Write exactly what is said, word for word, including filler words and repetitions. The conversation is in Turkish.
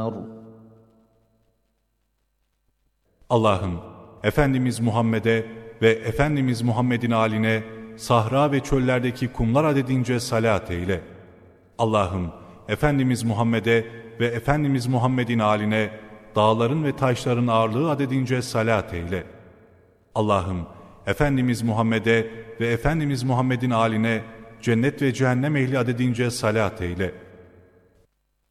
Allah'ım, Efendimiz Muhammed'e ve Efendimiz Muhammed'in âline sahra ve çöllerdeki kumlar adedince salat eyle. Allah'ım, Efendimiz Muhammed'e ve Efendimiz Muhammed'in âline dağların ve taşların ağırlığı adedince salat eyle. Allah'ım, Efendimiz Muhammed'e ve Efendimiz Muhammed'in âline cennet ve cehennem ehli adedince salat eyle.